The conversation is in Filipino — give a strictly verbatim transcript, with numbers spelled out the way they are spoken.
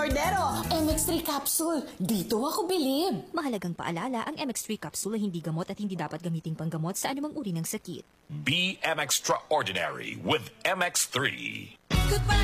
Cordero. M X three capsule. Dito ako bilib. Mahalagang paalala, ang M X three capsule ay hindi gamot at hindi dapat gamiting panggamot sa anumang uri ng sakit. Be M Extraordinary with M X three. Goodbye.